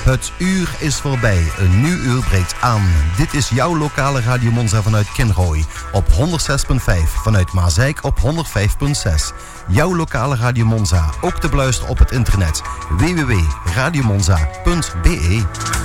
Het uur is voorbij, een nieuw uur breekt aan. Dit is jouw lokale Radio Monza vanuit Kinrooi op 106.5, vanuit Maasijk op 105.6. Jouw lokale Radio Monza, ook te beluisteren op het internet www.radiomonza.be.